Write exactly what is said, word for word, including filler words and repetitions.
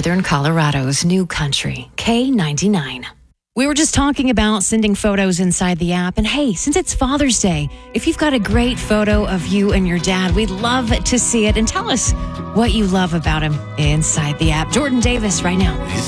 Northern Colorado's new country, K ninety-nine. We were just talking about sending photos inside the app. And hey, since it's Father's Day, if you've got a great photo of you and your dad, we'd love to see it. And tell us what you love about him inside the app. Jordan Davis right now.